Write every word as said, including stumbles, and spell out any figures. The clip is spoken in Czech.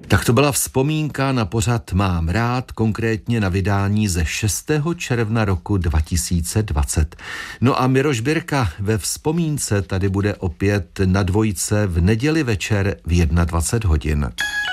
Tak to byla vzpomínka na pořad Mám rád, konkrétně na vydání ze šestého června roku dva tisíce dvacet. No a Miroš Birka ve vzpomínce tady bude opět na dvojce v neděli večer v dvacet jedna hodin.